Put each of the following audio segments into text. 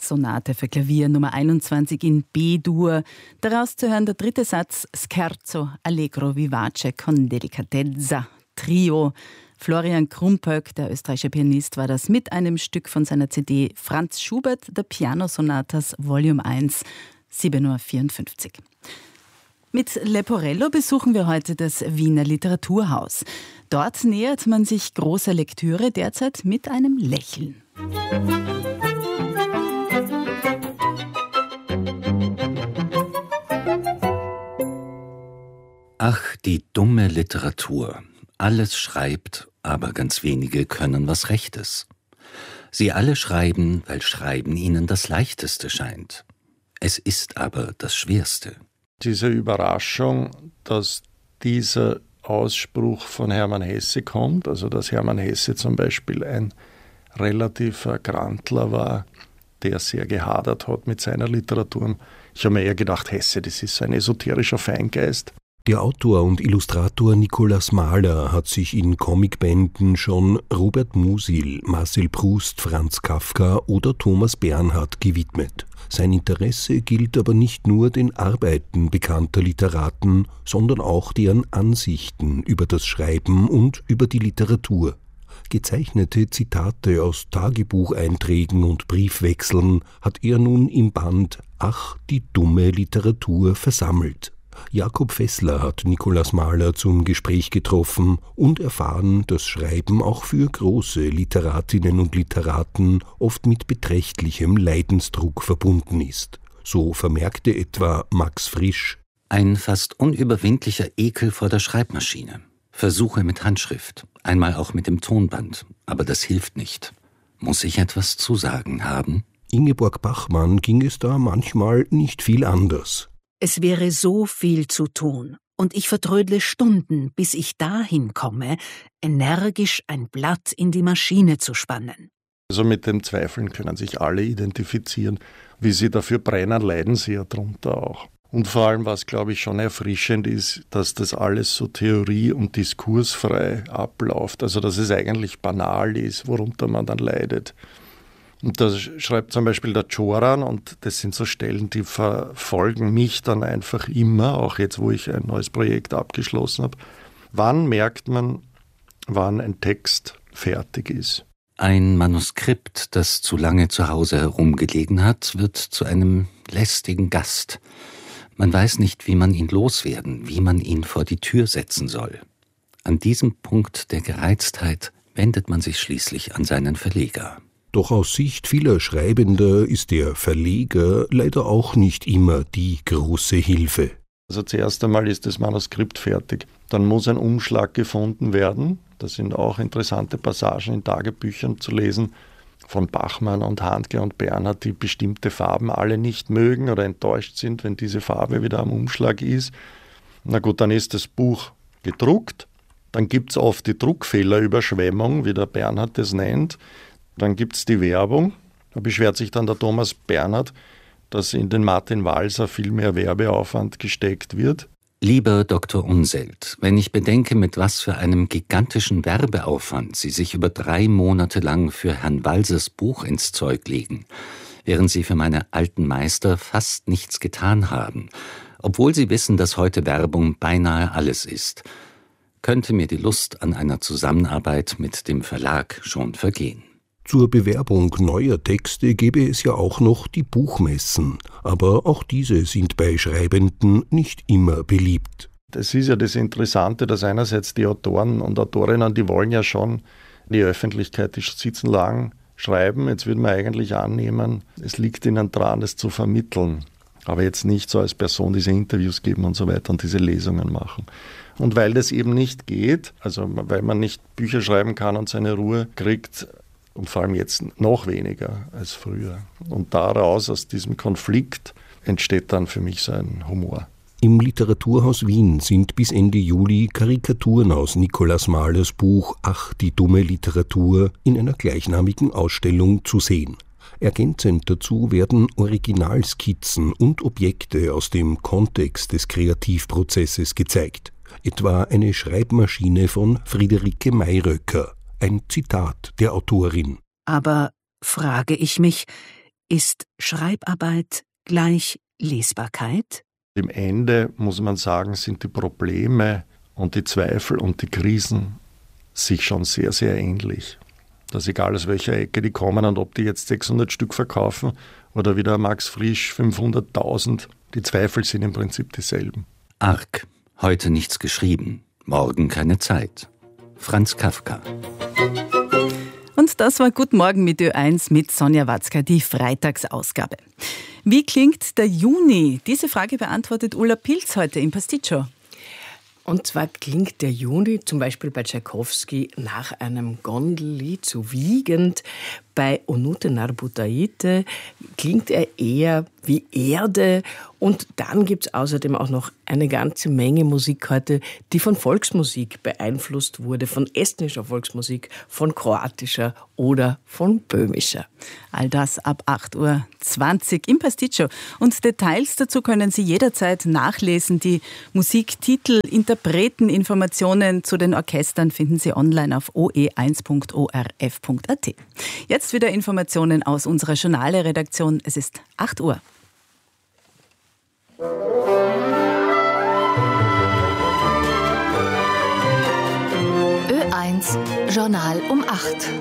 Sonate für Klavier Nummer 21 in B-Dur. Daraus zu hören der dritte Satz Scherzo allegro vivace con delicatezza, Trio. Florian Krumpöck, der österreichische Pianist, war das mit einem Stück von seiner CD Franz Schubert, der Pianosonatas Volume 1, 7:54 Uhr. Mit Leporello besuchen wir heute das Wiener Literaturhaus. Dort nähert man sich großer Lektüre derzeit mit einem Lächeln. Ach, die dumme Literatur. Alles schreibt, aber ganz wenige können was Rechtes. Sie alle schreiben, weil Schreiben ihnen das Leichteste scheint. Es ist aber das Schwerste. Diese Überraschung, dass dieser Ausspruch von Hermann Hesse kommt, also dass Hermann Hesse zum Beispiel ein relativer Grantler war, der sehr gehadert hat mit seiner Literatur. Ich habe mir eher gedacht, Hesse, das ist so ein esoterischer Feingeist. Der Autor und Illustrator Nikolaus Mahler hat sich in Comicbänden schon Robert Musil, Marcel Proust, Franz Kafka oder Thomas Bernhard gewidmet. Sein Interesse gilt aber nicht nur den Arbeiten bekannter Literaten, sondern auch deren Ansichten über das Schreiben und über die Literatur. Gezeichnete Zitate aus Tagebucheinträgen und Briefwechseln hat er nun im Band »Ach, die dumme Literatur« versammelt. Jakob Fessler hat Nikolaus Mahler zum Gespräch getroffen und erfahren, dass Schreiben auch für große Literatinnen und Literaten oft mit beträchtlichem Leidensdruck verbunden ist. So vermerkte etwa Max Frisch: Ein fast unüberwindlicher Ekel vor der Schreibmaschine. Versuche mit Handschrift, einmal auch mit dem Tonband, aber das hilft nicht. Muss ich etwas zu sagen haben? Ingeborg Bachmann ging es da manchmal nicht viel anders. Es wäre so viel zu tun, und ich vertrödle Stunden, bis ich dahin komme, energisch ein Blatt in die Maschine zu spannen. Also mit den Zweifeln können sich alle identifizieren. Wie sie dafür brennen, leiden sie ja drunter auch. Und vor allem, was, glaube ich, schon erfrischend ist, dass das alles so theorie- und diskursfrei abläuft. Also dass es eigentlich banal ist, worunter man dann leidet. Und da schreibt zum Beispiel der Czoran, und das sind so Stellen, die verfolgen mich dann einfach immer, auch jetzt, wo ich ein neues Projekt abgeschlossen habe. Wann merkt man, wann ein Text fertig ist? Ein Manuskript, das zu lange zu Hause herumgelegen hat, wird zu einem lästigen Gast. Man weiß nicht, wie man ihn loswerden, wie man ihn vor die Tür setzen soll. An diesem Punkt der Gereiztheit wendet man sich schließlich an seinen Verleger. Doch aus Sicht vieler Schreibender ist der Verleger leider auch nicht immer die große Hilfe. Also zuerst einmal ist das Manuskript fertig. Dann muss ein Umschlag gefunden werden. Da sind auch interessante Passagen in Tagebüchern zu lesen von Bachmann und Handke und Bernhard, die bestimmte Farben alle nicht mögen oder enttäuscht sind, wenn diese Farbe wieder am Umschlag ist. Na gut, dann ist das Buch gedruckt. Dann gibt es oft die Druckfehlerüberschwemmung, wie der Bernhard das nennt. Dann gibt es die Werbung. Da beschwert sich dann der Thomas Bernhard, dass in den Martin Walser viel mehr Werbeaufwand gesteckt wird. Lieber Dr. Unseld, wenn ich bedenke, mit was für einem gigantischen Werbeaufwand Sie sich über 3 Monate lang für Herrn Walsers Buch ins Zeug legen, während Sie für meine alten Meister fast nichts getan haben, obwohl Sie wissen, dass heute Werbung beinahe alles ist, könnte mir die Lust an einer Zusammenarbeit mit dem Verlag schon vergehen. Zur Bewerbung neuer Texte gäbe es ja auch noch die Buchmessen, aber auch diese sind bei Schreibenden nicht immer beliebt. Das ist ja das Interessante, dass einerseits die Autoren und Autorinnen, die wollen ja schon in die Öffentlichkeit, die sitzen lang, schreiben. Jetzt würde man eigentlich annehmen, es liegt ihnen dran, es zu vermitteln. Aber jetzt nicht so als Person diese Interviews geben und so weiter und diese Lesungen machen. Und weil das eben nicht geht, also weil man nicht Bücher schreiben kann und seine Ruhe kriegt, und vor allem jetzt noch weniger als früher. Und daraus, aus diesem Konflikt, entsteht dann für mich so ein Humor. Im Literaturhaus Wien sind bis Ende Juli Karikaturen aus Nikolaus Mahlers Buch »Ach, die dumme Literatur« in einer gleichnamigen Ausstellung zu sehen. Ergänzend dazu werden Originalskizzen und Objekte aus dem Kontext des Kreativprozesses gezeigt. Etwa eine Schreibmaschine von Friederike Mayröcker. Ein Zitat der Autorin. Aber, frage ich mich, Ist Schreibarbeit gleich Lesbarkeit? Im Ende muss man sagen, sind die Probleme und die Zweifel und die Krisen sich schon sehr, sehr ähnlich. Dass egal aus welcher Ecke die kommen und ob die jetzt 600 Stück verkaufen oder wie der Max Frisch 500.000, die Zweifel sind im Prinzip dieselben. Arg, heute nichts geschrieben, morgen keine Zeit. Franz Kafka. Und das war Guten Morgen mit Ö1 mit Sonja Watzka, die Freitagsausgabe. Wie klingt der Juni? Diese Frage beantwortet Ulla Pilz heute im Pasticcio. Und zwar klingt der Juni zum Beispiel bei Tschaikowski nach einem Gondellied so wiegend. Bei Onute Narbutaite klingt er eher wie Erde. Und dann gibt es außerdem auch noch eine ganze Menge Musik heute, die von Volksmusik beeinflusst wurde, von estnischer Volksmusik, von kroatischer oder von böhmischer. All das ab 8.20 Uhr im Pasticcio. Und Details dazu können Sie jederzeit nachlesen. Die Musiktitel, Interpreten, Informationen zu den Orchestern finden Sie online auf oe1.orf.at. Jetzt wieder Informationen aus unserer Journale-Redaktion. Es ist 8 Uhr. Ö1 Journal um 8.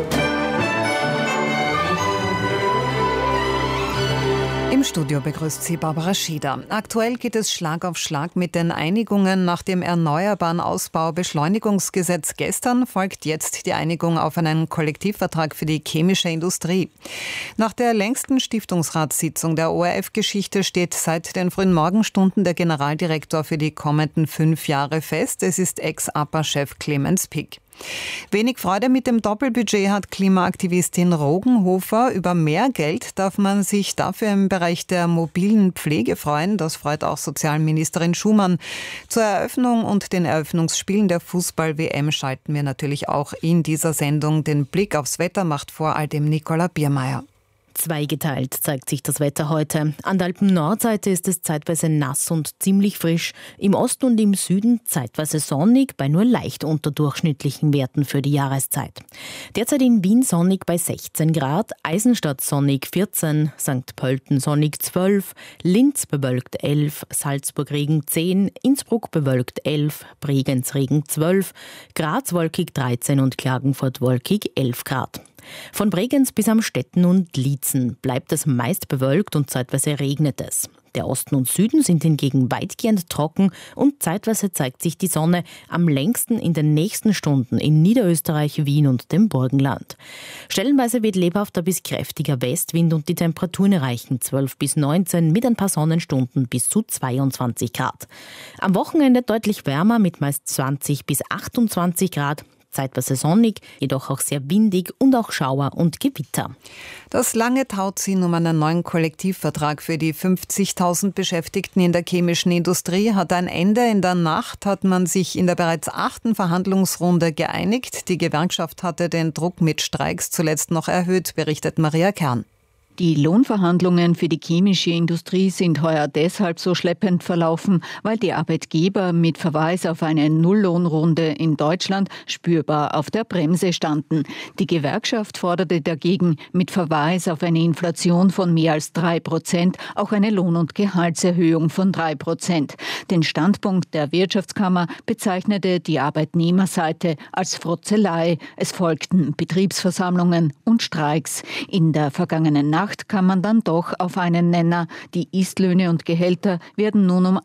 Im Studio begrüßt Sie Barbara Schieder. Aktuell geht es Schlag auf Schlag mit den Einigungen nach dem Erneuerbaren Ausbau-Beschleunigungsgesetz. Gestern folgt jetzt die Einigung auf einen Kollektivvertrag für die chemische Industrie. Nach der längsten Stiftungsratssitzung der ORF-Geschichte steht seit den frühen Morgenstunden der Generaldirektor für die kommenden 5 Jahre fest. Es ist Ex-APA-Chef Clemens Pick. Wenig Freude mit dem Doppelbudget hat Klimaaktivistin Rogenhofer. Über mehr Geld darf man sich dafür im Bereich der mobilen Pflege freuen. Das freut auch Sozialministerin Schumann. Zur Eröffnung und den Eröffnungsspielen der Fußball-WM schalten wir natürlich auch in dieser Sendung. Den Blick aufs Wetter macht vor allem Nicola Biermeier. Zweigeteilt zeigt sich das Wetter heute. An der Alpen-Nordseite ist es zeitweise nass und ziemlich frisch. Im Osten und im Süden zeitweise sonnig, bei nur leicht unterdurchschnittlichen Werten für die Jahreszeit. Derzeit in Wien sonnig bei 16 Grad, Eisenstadt sonnig 14, St. Pölten sonnig 12, Linz bewölkt 11, Salzburg Regen 10, Innsbruck bewölkt 11, Bregenz Regen 12, Graz wolkig 13 und Klagenfurt wolkig 11 Grad. Von Bregenz bis Amstetten und Liezen bleibt es meist bewölkt und zeitweise regnet es. Der Osten und Süden sind hingegen weitgehend trocken und zeitweise zeigt sich die Sonne am längsten in den nächsten Stunden in Niederösterreich, Wien und dem Burgenland. Stellenweise weht lebhafter bis kräftiger Westwind und die Temperaturen erreichen 12 bis 19 mit ein paar Sonnenstunden bis zu 22 Grad. Am Wochenende deutlich wärmer mit meist 20 bis 28 Grad. Zeitweise sonnig, jedoch auch sehr windig und auch Schauer und Gewitter. Das lange Tauziehen um einen neuen Kollektivvertrag für die 50.000 Beschäftigten in der chemischen Industrie hat ein Ende. In der Nacht hat man sich in der bereits 8. Verhandlungsrunde geeinigt. Die Gewerkschaft hatte den Druck mit Streiks zuletzt noch erhöht, berichtet Maria Kern. Die Lohnverhandlungen für die chemische Industrie sind heuer deshalb so schleppend verlaufen, weil die Arbeitgeber mit Verweis auf eine Nulllohnrunde in Deutschland spürbar auf der Bremse standen. Die Gewerkschaft forderte dagegen mit Verweis auf eine Inflation von mehr als 3% auch eine Lohn- und Gehaltserhöhung von 3%. Den Standpunkt der Wirtschaftskammer bezeichnete die Arbeitnehmerseite als Frotzelei. Es folgten Betriebsversammlungen und Streiks. In der vergangenen Nacht kann man dann doch auf einen Nenner. Die Istlöhne und Gehälter werden nun um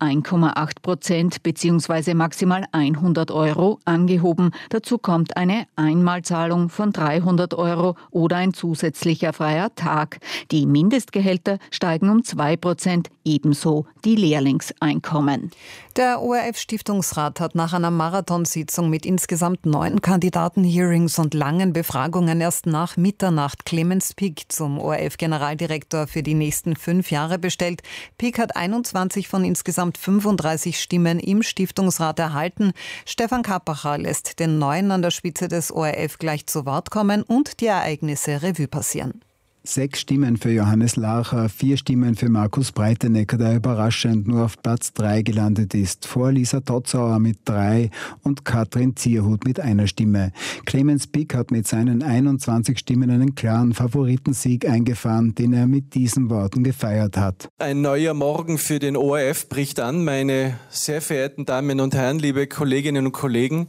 1,8% bzw. maximal 100 € angehoben. Dazu kommt eine Einmalzahlung von 300 € oder ein zusätzlicher freier Tag. Die Mindestgehälter steigen um 2%, ebenso die Lehrlingseinkommen. Der ORF-Stiftungsrat hat nach einer Marathonsitzung mit insgesamt 9 Kandidaten-Hearings und langen Befragungen erst nach Mitternacht Clemens Pick zum ORF-Generaldirektor für die nächsten 5 Jahre bestellt. Pick hat 21 von insgesamt 35 Stimmen im Stiftungsrat erhalten. Stefan Kappacher lässt den Neuen an der Spitze des ORF gleich zu Wort kommen und die Ereignisse Revue passieren. 6 Stimmen für Johannes Lacher, 4 Stimmen für Markus Breitenecker, der überraschend nur auf Platz 3 gelandet ist, vor Lisa Totzauer mit 3 und Katrin Zierhut mit 1 Stimme. Clemens Pick hat mit seinen 21 Stimmen einen klaren Favoritensieg eingefahren, den er mit diesen Worten gefeiert hat. Ein neuer Morgen für den ORF bricht an, meine sehr verehrten Damen und Herren, liebe Kolleginnen und Kollegen.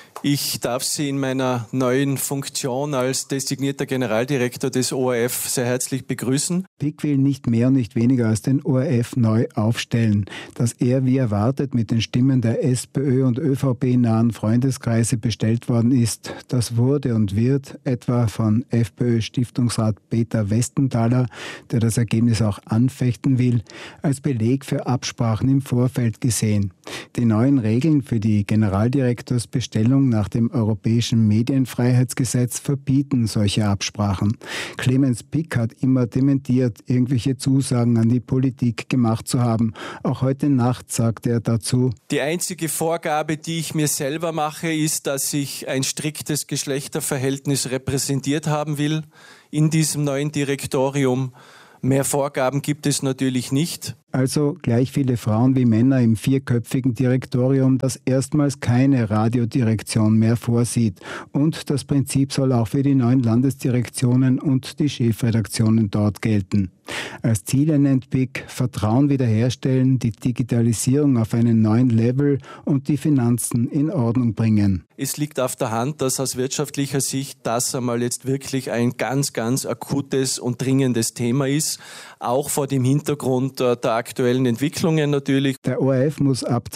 Ich darf Sie in meiner neuen Funktion als designierter Generaldirektor des ORF sehr herzlich begrüßen. Pick will nicht mehr und nicht weniger als den ORF neu aufstellen. Dass er, wie erwartet, mit den Stimmen der SPÖ und ÖVP-nahen Freundeskreise bestellt worden ist, das wurde und wird etwa von FPÖ-Stiftungsrat Peter Westenthaler, der das Ergebnis auch anfechten will, als Beleg für Absprachen im Vorfeld gesehen. Die neuen Regeln für die Generaldirektorsbestellung nach dem Europäischen Medienfreiheitsgesetz verbieten solche Absprachen. Clemens Pick hat immer dementiert, irgendwelche Zusagen an die Politik gemacht zu haben. Auch heute Nacht sagte er dazu: Die einzige Vorgabe, die ich mir selber mache, ist, dass ich ein striktes Geschlechterverhältnis repräsentiert haben will in diesem neuen Direktorium. Mehr Vorgaben gibt es natürlich nicht. Also gleich viele Frauen wie Männer im 4-köpfigen Direktorium, das erstmals keine Radiodirektion mehr vorsieht. Und das Prinzip soll auch für die neuen Landesdirektionen und die Chefredaktionen dort gelten. Als Ziele nennt Pick Vertrauen wiederherstellen, die Digitalisierung auf einen neuen Level und die Finanzen in Ordnung bringen. Es liegt auf der Hand, dass aus wirtschaftlicher Sicht das einmal jetzt wirklich ein ganz, ganz akutes und dringendes Thema ist. Auch vor dem Hintergrund der aktuellen Entwicklungen natürlich. Der ORF muss ab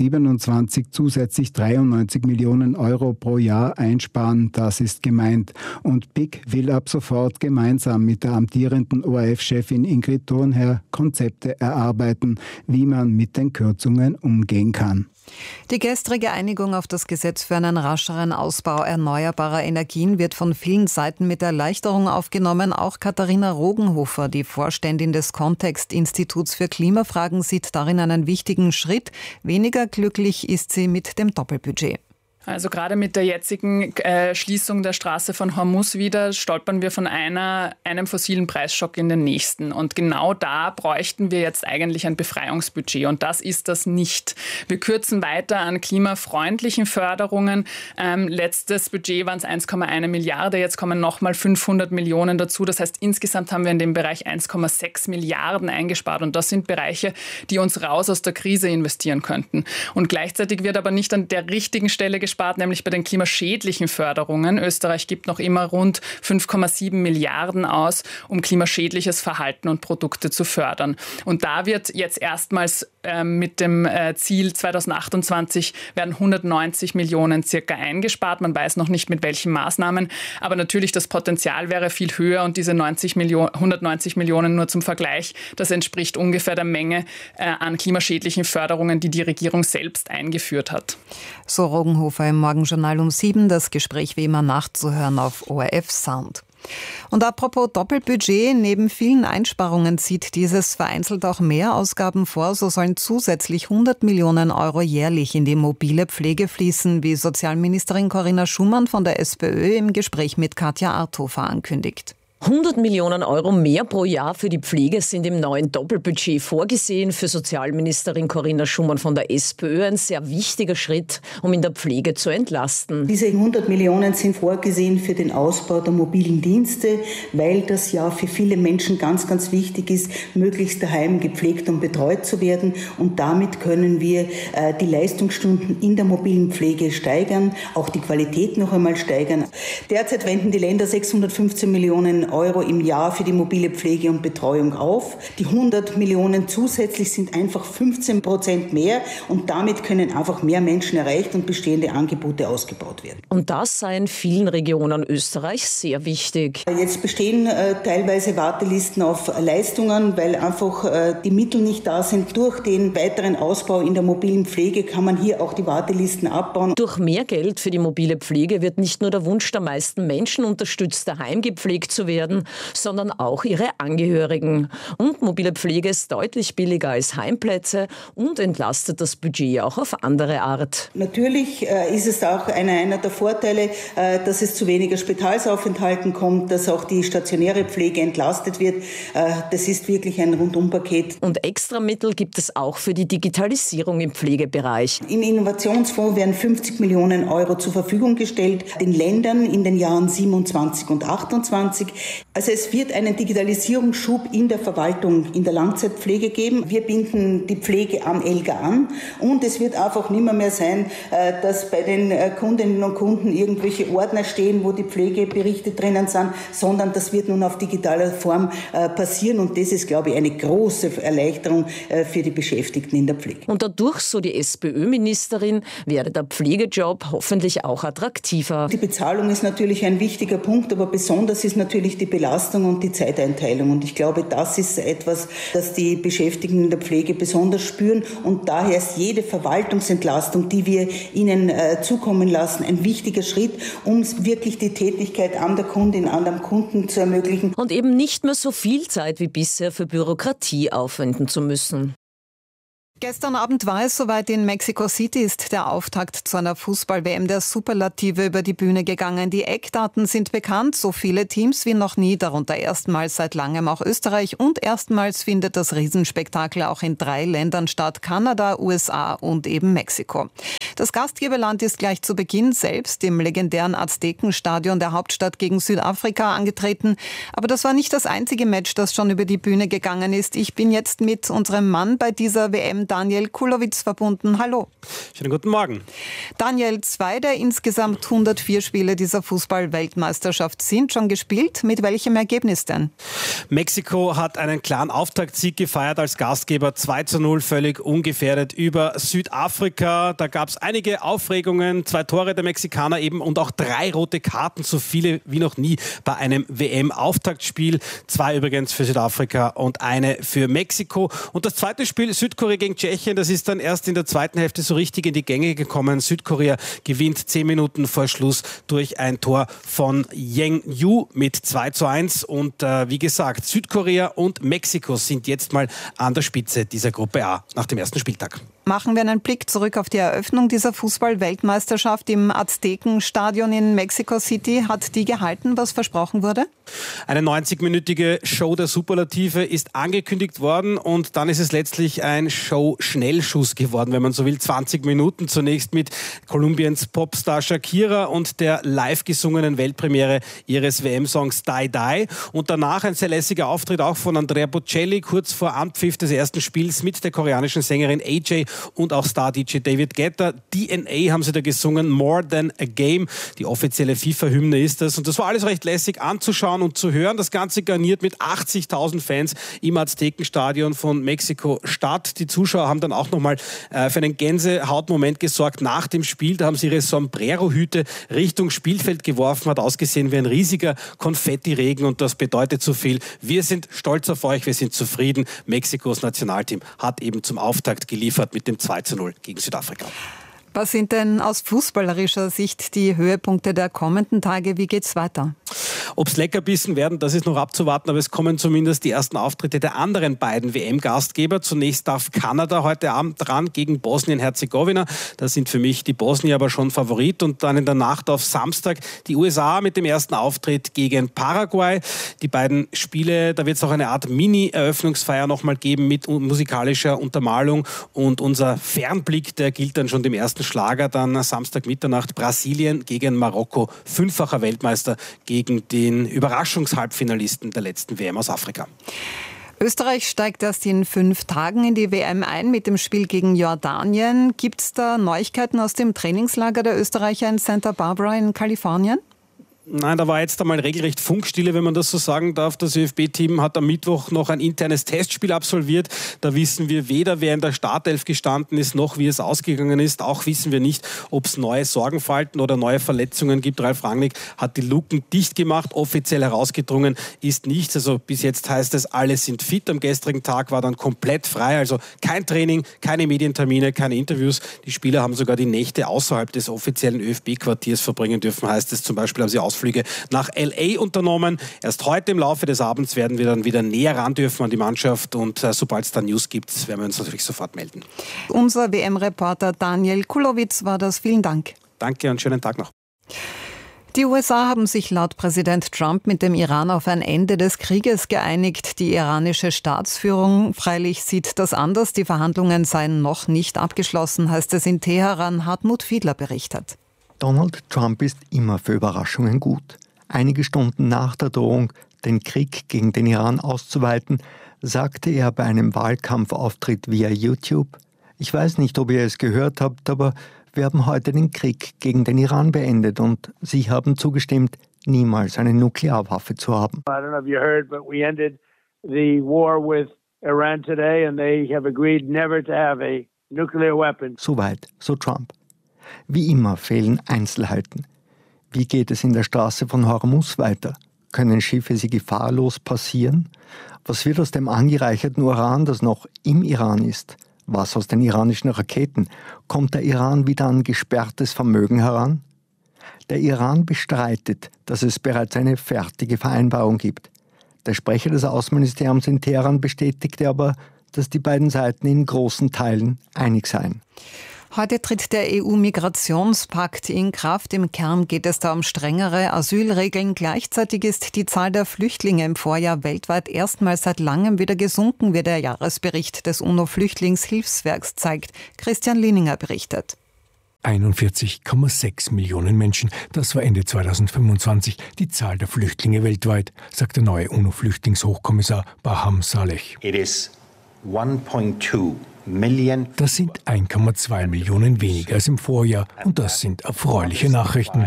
2027 zusätzlich 93 Millionen Euro pro Jahr einsparen, das ist gemeint. Und Pick will ab sofort gemeinsam mit der amtierenden ORF-Chefin Ingrid Thurnherr Konzepte erarbeiten, wie man mit den Kürzungen umgehen kann. Die gestrige Einigung auf das Gesetz für einen rascheren Ausbau erneuerbarer Energien wird von vielen Seiten mit Erleichterung aufgenommen. Auch Katharina Rogenhofer, die Vorständin des Kontext-Instituts für Klimafragen, sieht darin einen wichtigen Schritt. Weniger glücklich ist sie mit dem Doppelbudget. Also gerade mit der jetzigen Schließung der Straße von Hormuz wieder stolpern wir von einem fossilen Preisschock in den nächsten. Und genau da bräuchten wir jetzt eigentlich ein Befreiungsbudget. Und das ist das nicht. Wir kürzen weiter an klimafreundlichen Förderungen. Letztes Budget waren es 1,1 Milliarde. Jetzt kommen nochmal 500 Millionen dazu. Das heißt, insgesamt haben wir in dem Bereich 1,6 Milliarden eingespart. Und das sind Bereiche, die uns raus aus der Krise investieren könnten. Und gleichzeitig wird aber nicht an der richtigen Stelle gespart, nämlich bei den klimaschädlichen Förderungen. Österreich gibt noch immer rund 5,7 Milliarden aus, um klimaschädliches Verhalten und Produkte zu fördern. Und da wird jetzt erstmals mit dem Ziel 2028 werden 190 Millionen circa eingespart. Man weiß noch nicht, mit welchen Maßnahmen. Aber natürlich, das Potenzial wäre viel höher und diese 190 Millionen nur zum Vergleich, das entspricht ungefähr der Menge an klimaschädlichen Förderungen, die die Regierung selbst eingeführt hat. So Rogenhofer im Morgenjournal um 7. Das Gespräch wie immer nachzuhören auf ORF Sound. Und apropos Doppelbudget, neben vielen Einsparungen sieht dieses vereinzelt auch Mehrausgaben vor. So sollen zusätzlich 100 Millionen Euro jährlich in die mobile Pflege fließen, wie Sozialministerin Corinna Schumann von der SPÖ im Gespräch mit Katja Arthofer ankündigt. 100 Millionen Euro mehr pro Jahr für die Pflege sind im neuen Doppelbudget vorgesehen. Für Sozialministerin Corinna Schumann von der SPÖ ein sehr wichtiger Schritt, um in der Pflege zu entlasten. Diese 100 Millionen sind vorgesehen für den Ausbau der mobilen Dienste, weil das ja für viele Menschen ganz, ganz wichtig ist, möglichst daheim gepflegt und betreut zu werden. Und damit können wir die Leistungsstunden in der mobilen Pflege steigern, auch die Qualität noch einmal steigern. Derzeit wenden die Länder 615 Millionen Euro im Jahr für die mobile Pflege und Betreuung auf. Die 100 Millionen zusätzlich sind einfach 15% mehr und damit können einfach mehr Menschen erreicht und bestehende Angebote ausgebaut werden. Und das sei in vielen Regionen Österreichs sehr wichtig. Jetzt bestehen teilweise Wartelisten auf Leistungen, weil einfach die Mittel nicht da sind. Durch den weiteren Ausbau in der mobilen Pflege kann man hier auch die Wartelisten abbauen. Durch mehr Geld für die mobile Pflege wird nicht nur der Wunsch der meisten Menschen unterstützt, daheim gepflegt zu werden, werden, sondern auch ihre Angehörigen. Und mobile Pflege ist deutlich billiger als Heimplätze und entlastet das Budget auch auf andere Art. Natürlich ist es auch einer der Vorteile, dass es zu weniger Spitalsaufenthalten kommt, dass auch die stationäre Pflege entlastet wird. Das ist wirklich ein Rundumpaket. Und Extramittel gibt es auch für die Digitalisierung im Pflegebereich. Im Innovationsfonds werden 50 Millionen Euro zur Verfügung gestellt, den Ländern in den Jahren 27 und 28. Also es wird einen Digitalisierungsschub in der Verwaltung, in der Langzeitpflege geben. Wir binden die Pflege am ELGA an und es wird einfach nicht mehr sein, dass bei den Kundinnen und Kunden irgendwelche Ordner stehen, wo die Pflegeberichte drinnen sind, sondern das wird nun auf digitaler Form passieren und das ist, glaube ich, eine große Erleichterung für die Beschäftigten in der Pflege. Und dadurch, so die SPÖ-Ministerin, wäre der Pflegejob hoffentlich auch attraktiver. Die Bezahlung ist natürlich ein wichtiger Punkt, aber besonders ist natürlich die Belastung und die Zeiteinteilung. Und ich glaube, das ist etwas, das die Beschäftigten in der Pflege besonders spüren. Und daher ist jede Verwaltungsentlastung, die wir ihnen zukommen lassen, ein wichtiger Schritt, um wirklich die Tätigkeit an der Kundin, an dem Kunden zu ermöglichen. Und eben nicht mehr so viel Zeit wie bisher für Bürokratie aufwenden zu müssen. Gestern Abend war es soweit, in Mexico City ist der Auftakt zu einer Fußball-WM der Superlative über die Bühne gegangen. Die Eckdaten sind bekannt, so viele Teams wie noch nie, darunter erstmals seit langem auch Österreich und erstmals findet das Riesenspektakel auch in 3 Ländern statt, Kanada, USA und eben Mexiko. Das Gastgeberland ist gleich zu Beginn selbst im legendären Aztekenstadion der Hauptstadt gegen Südafrika angetreten. Aber das war nicht das einzige Match, das schon über die Bühne gegangen ist. Ich bin jetzt mit unserem Mann bei dieser WM, Daniel Kulowitz, verbunden. Hallo. Schönen guten Morgen. Daniel, 2 der insgesamt 104 Spiele dieser Fußball-Weltmeisterschaft sind schon gespielt. Mit welchem Ergebnis denn? Mexiko hat einen klaren Auftaktsieg gefeiert als Gastgeber. 2:0 völlig ungefährdet über Südafrika. Da gab es einige Aufregungen. 2 Tore der Mexikaner eben und auch 3 rote Karten, so viele wie noch nie bei einem WM-Auftaktspiel. 2 übrigens für Südafrika und eine für Mexiko. Und das zweite Spiel, Südkorea gegen Tschechien, das ist dann erst in der zweiten Hälfte so richtig in die Gänge gekommen. Südkorea gewinnt 10 Minuten vor Schluss durch ein Tor von Yang Yu mit 2:1. Und wie gesagt, Südkorea und Mexiko sind jetzt mal an der Spitze dieser Gruppe A nach dem ersten Spieltag. Machen wir einen Blick zurück auf die Eröffnung dieser Fußball-Weltmeisterschaft im Aztekenstadion in Mexico City. Hat die gehalten, was versprochen wurde? Eine 90-minütige Show der Superlative ist angekündigt worden und dann ist es letztlich ein Show-Schnellschuss geworden, wenn man so will. 20 Minuten zunächst mit Kolumbiens Popstar Shakira und der live gesungenen Weltpremiere ihres WM-Songs Die Die und danach ein sehr lässiger Auftritt auch von Andrea Bocelli kurz vor Anpfiff des ersten Spiels mit der koreanischen Sängerin AJ und auch Star-DJ David Guetta. DNA haben sie da gesungen, More Than a Game. Die offizielle FIFA-Hymne ist das. Und das war alles recht lässig anzuschauen und zu hören. Das Ganze garniert mit 80.000 Fans im Aztekenstadion von Mexiko-Stadt. Die Zuschauer haben dann auch nochmal für einen Gänsehautmoment gesorgt nach dem Spiel. Da haben sie ihre Sombrero-Hüte Richtung Spielfeld geworfen. Hat ausgesehen wie ein riesiger Konfettiregen und das bedeutet so viel. Wir sind stolz auf euch, wir sind zufrieden. Mexikos Nationalteam hat eben zum Auftakt geliefert mit dem 2:0 gegen Südafrika. Was sind denn aus fußballerischer Sicht die Höhepunkte der kommenden Tage? Wie geht's weiter? Ob es Leckerbissen werden, das ist noch abzuwarten, aber es kommen zumindest die ersten Auftritte der anderen beiden WM-Gastgeber. Zunächst darf Kanada heute Abend dran gegen Bosnien-Herzegowina. Da sind für mich die Bosnier aber schon Favorit. Und dann in der Nacht auf Samstag die USA mit dem ersten Auftritt gegen Paraguay. Die beiden Spiele, da wird es auch eine Art Mini-Eröffnungsfeier nochmal geben mit musikalischer Untermalung. Und unser Fernblick, der gilt dann schon dem ersten Schlager. Dann Samstag Mitternacht Brasilien gegen Marokko. 5-facher Weltmeister gegen den Überraschungshalbfinalisten der letzten WM aus Afrika. Österreich steigt erst in 5 Tagen in die WM ein mit dem Spiel gegen Jordanien. Gibt es da Neuigkeiten aus dem Trainingslager der Österreicher in Santa Barbara in Kalifornien? Nein, da war jetzt einmal regelrecht Funkstille, wenn man das so sagen darf. Das ÖFB-Team hat am Mittwoch noch ein internes Testspiel absolviert. Da wissen wir weder, wer in der Startelf gestanden ist, noch wie es ausgegangen ist. Auch wissen wir nicht, ob es neue Sorgenfalten oder neue Verletzungen gibt. Ralf Rangnick hat die Luken dicht gemacht. Offiziell herausgedrungen ist nichts. Also bis jetzt heißt es, alle sind fit. Am gestrigen Tag war dann komplett frei. Also kein Training, keine Medientermine, keine Interviews. Die Spieler haben sogar die Nächte außerhalb des offiziellen ÖFB-Quartiers verbringen dürfen. Heißt es zum Beispiel, haben sie Ausflüge nach L.A. unternommen. Erst heute im Laufe des Abends werden wir dann wieder näher ran dürfen an die Mannschaft und sobald es da News gibt, werden wir uns natürlich sofort melden. Unser WM-Reporter Daniel Kulowitz war das. Vielen Dank. Danke und schönen Tag noch. Die USA haben sich laut Präsident Trump mit dem Iran auf ein Ende des Krieges geeinigt. Die iranische Staatsführung freilich sieht das anders. Die Verhandlungen seien noch nicht abgeschlossen, heißt es in Teheran. Hartmut Fiedler berichtet. Donald Trump ist immer für Überraschungen gut. Einige Stunden nach der Drohung, den Krieg gegen den Iran auszuweiten, sagte er bei einem Wahlkampfauftritt via YouTube: Ich weiß nicht, ob ihr es gehört habt, aber wir haben heute den Krieg gegen den Iran beendet und Sie haben zugestimmt, niemals eine Nuklearwaffe zu haben. I don't know if you heard, but we ended the war with Iran today and they have agreed never to have a nuclear weapon. Soweit, so Trump. Wie immer fehlen Einzelheiten. Wie geht es in der Straße von Hormuz weiter? Können Schiffe sie gefahrlos passieren? Was wird aus dem angereicherten Uran, das noch im Iran ist? Was aus den iranischen Raketen? Kommt der Iran wieder an gesperrtes Vermögen heran? Der Iran bestreitet, dass es bereits eine fertige Vereinbarung gibt. Der Sprecher des Außenministeriums in Teheran bestätigte aber, dass die beiden Seiten in großen Teilen einig seien. Heute tritt der EU-Migrationspakt in Kraft. Im Kern geht es da um strengere Asylregeln. Gleichzeitig ist die Zahl der Flüchtlinge im Vorjahr weltweit erstmals seit langem wieder gesunken, wie der Jahresbericht des UNO-Flüchtlingshilfswerks zeigt. Christian Lininger berichtet. 41,6 Millionen Menschen, das war Ende 2025 die Zahl der Flüchtlinge weltweit, sagt der neue UNO-Flüchtlingshochkommissar Baham Saleh. It is 1.2 Das sind 1,2 Millionen weniger als im Vorjahr und das sind erfreuliche Nachrichten.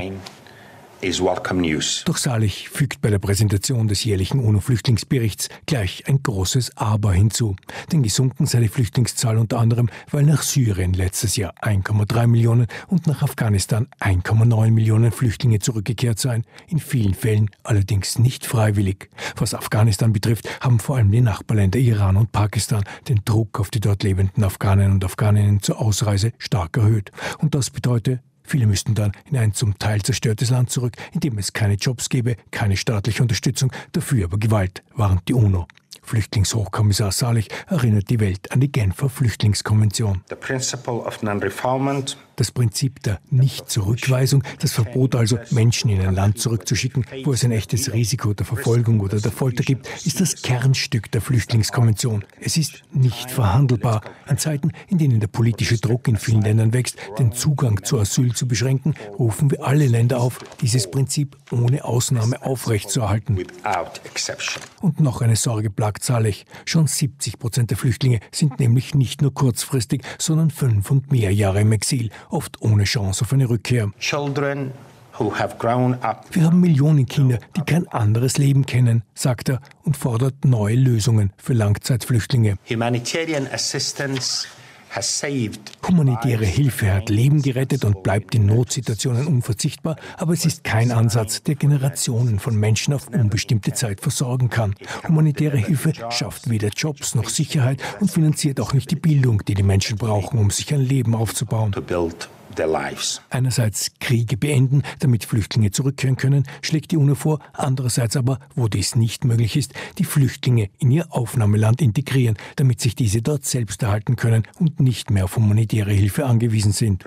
Doch Saleh fügt bei der Präsentation des jährlichen UNO-Flüchtlingsberichts gleich ein großes Aber hinzu. Denn gesunken sei die Flüchtlingszahl unter anderem, weil nach Syrien letztes Jahr 1,3 Millionen und nach Afghanistan 1,9 Millionen Flüchtlinge zurückgekehrt seien. In vielen Fällen allerdings nicht freiwillig. Was Afghanistan betrifft, haben vor allem die Nachbarländer Iran und Pakistan den Druck auf die dort lebenden Afghanen und Afghaninnen zur Ausreise stark erhöht. Und das bedeutet, viele müssten dann in ein zum Teil zerstörtes Land zurück, in dem es keine Jobs gäbe, keine staatliche Unterstützung, dafür aber Gewalt, warnt die UNO. Flüchtlingshochkommissar Saleh erinnert die Welt an die Genfer Flüchtlingskonvention. Das Prinzip der Nicht-Zurückweisung, das Verbot also, Menschen in ein Land zurückzuschicken, wo es ein echtes Risiko der Verfolgung oder der Folter gibt, ist das Kernstück der Flüchtlingskonvention. Es ist nicht verhandelbar. In Zeiten, in denen der politische Druck in vielen Ländern wächst, den Zugang zu Asyl zu beschränken, rufen wir alle Länder auf, dieses Prinzip ohne Ausnahme aufrechtzuerhalten. Und noch eine Sorge plagt Saleh. Schon 70% der Flüchtlinge sind nämlich nicht nur kurzfristig, sondern 5 und mehr Jahre im Exil, oft ohne Chance auf eine Rückkehr. Wir haben Millionen Kinder, die kein anderes Leben kennen, sagt er und fordert neue Lösungen für Langzeitflüchtlinge. Humanitäre Hilfe hat Leben gerettet und bleibt in Notsituationen unverzichtbar, aber es ist kein Ansatz, der Generationen von Menschen auf unbestimmte Zeit versorgen kann. Humanitäre Hilfe schafft weder Jobs noch Sicherheit und finanziert auch nicht die Bildung, die die Menschen brauchen, um sich ein Leben aufzubauen. Einerseits Kriege beenden, damit Flüchtlinge zurückkehren können, schlägt die UNO vor, andererseits aber, wo dies nicht möglich ist, die Flüchtlinge in ihr Aufnahmeland integrieren, damit sich diese dort selbst erhalten können und nicht mehr auf humanitäre Hilfe angewiesen sind.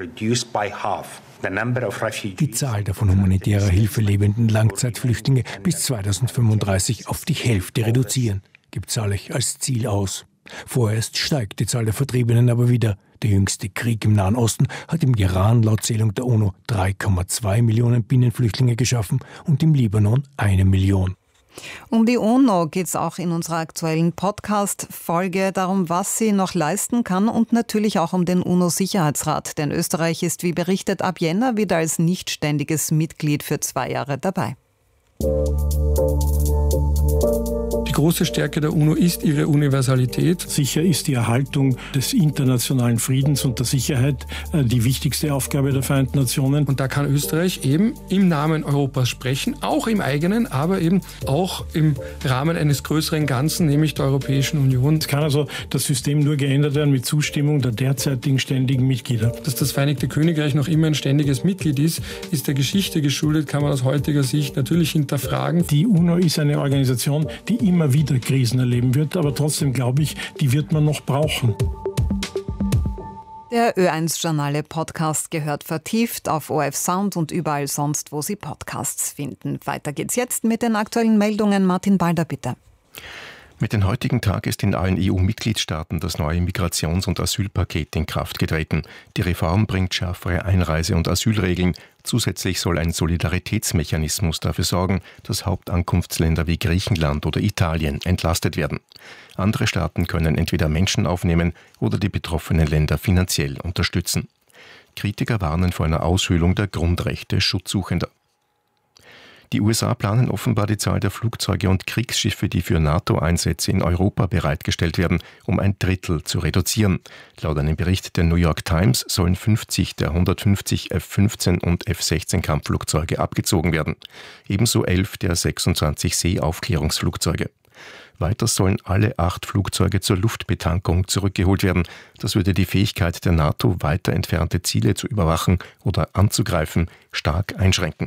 Die Zahl der von humanitärer Hilfe lebenden Langzeitflüchtlinge bis 2035 auf die Hälfte reduzieren, gibt Saleh als Ziel aus. Vorerst steigt die Zahl der Vertriebenen aber wieder. Der jüngste Krieg im Nahen Osten hat im Iran laut Zählung der UNO 3,2 Millionen Binnenflüchtlinge geschaffen und im Libanon 1 Million. Um die UNO geht es auch in unserer aktuellen Podcast-Folge darum, was sie noch leisten kann und natürlich auch um den UNO-Sicherheitsrat. Denn Österreich ist, wie berichtet, ab Jänner wieder als nichtständiges Mitglied für 2 Jahre dabei. Die große Stärke der UNO ist ihre Universalität. Sicher ist die Erhaltung des internationalen Friedens und der Sicherheit die wichtigste Aufgabe der Vereinten Nationen. Und da kann Österreich eben im Namen Europas sprechen, auch im eigenen, aber eben auch im Rahmen eines größeren Ganzen, nämlich der Europäischen Union. Es kann also das System nur geändert werden mit Zustimmung der derzeitigen ständigen Mitglieder. Dass das Vereinigte Königreich noch immer ein ständiges Mitglied ist der Geschichte geschuldet, kann man aus heutiger Sicht natürlich hinterfragen. Die UNO ist eine Organisation, die immer wieder Krisen erleben wird, aber trotzdem glaube ich, die wird man noch brauchen. Der Ö1 Journale Podcast gehört vertieft auf ORF Sound und überall sonst, wo Sie Podcasts finden. Weiter geht's jetzt mit den aktuellen Meldungen. Martin Balder, bitte. Mit dem heutigen Tag ist in allen EU-Mitgliedstaaten das neue Migrations- und Asylpaket in Kraft getreten. Die Reform bringt schärfere Einreise- und Asylregeln. Zusätzlich soll ein Solidaritätsmechanismus dafür sorgen, dass Hauptankunftsländer wie Griechenland oder Italien entlastet werden. Andere Staaten können entweder Menschen aufnehmen oder die betroffenen Länder finanziell unterstützen. Kritiker warnen vor einer Aushöhlung der Grundrechte Schutzsuchender. Die USA planen offenbar die Zahl der Flugzeuge und Kriegsschiffe, die für NATO-Einsätze in Europa bereitgestellt werden, um 1/3 zu reduzieren. Laut einem Bericht der New York Times sollen 50 der 150 F-15 und F-16 Kampfflugzeuge abgezogen werden. Ebenso 11 der 26 Seeaufklärungsflugzeuge. Weiter sollen alle 8 Flugzeuge zur Luftbetankung zurückgeholt werden. Das würde die Fähigkeit der NATO, weiter entfernte Ziele zu überwachen oder anzugreifen, stark einschränken.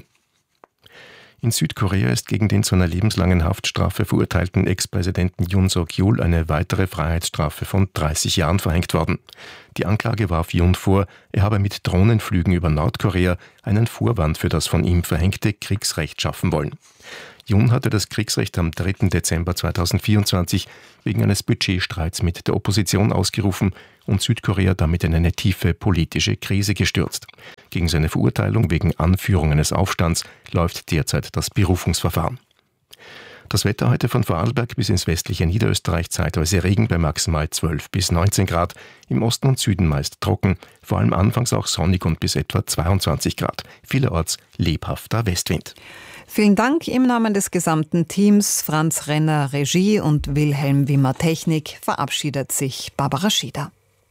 In Südkorea ist gegen den zu einer lebenslangen Haftstrafe verurteilten Ex-Präsidenten Yoon Suk-yeol eine weitere Freiheitsstrafe von 30 Jahren verhängt worden. Die Anklage warf Yoon vor, er habe mit Drohnenflügen über Nordkorea einen Vorwand für das von ihm verhängte Kriegsrecht schaffen wollen. Yoon hatte das Kriegsrecht am 3. Dezember 2024 wegen eines Budgetstreits mit der Opposition ausgerufen und Südkorea damit in eine tiefe politische Krise gestürzt. Gegen seine Verurteilung wegen Anführung eines Aufstands läuft derzeit das Berufungsverfahren. Das Wetter heute von Vorarlberg bis ins westliche Niederösterreich zeitweise Regen bei maximal 12 bis 19 Grad, im Osten und Süden meist trocken, vor allem anfangs auch sonnig und bis etwa 22 Grad. Vielerorts lebhafter Westwind. Vielen Dank im Namen des gesamten Teams. Franz Renner Regie und Wilhelm Wimmer Technik verabschiedet sich Barbara Schieder.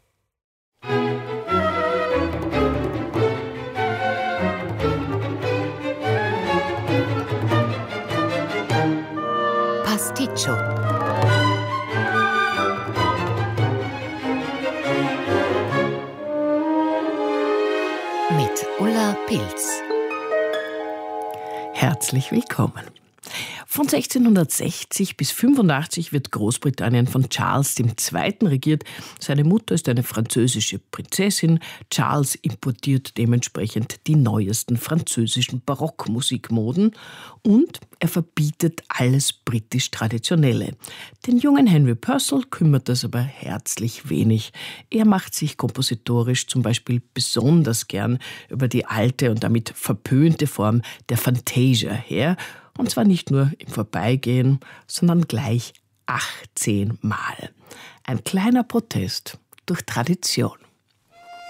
Pasticcio. Mit Ulla Pilz. Herzlich willkommen. Von 1660 bis 85 wird Großbritannien von Charles II. Regiert. Seine Mutter ist eine französische Prinzessin. Charles importiert dementsprechend die neuesten französischen Barockmusikmoden und er verbietet alles britisch-traditionelle. Den jungen Henry Purcell kümmert das aber herzlich wenig. Er macht sich kompositorisch zum Beispiel besonders gern über die alte und damit verpönte Form der Fantasia her. Und zwar nicht nur im Vorbeigehen, sondern gleich 18 Mal. Ein kleiner Protest durch Tradition.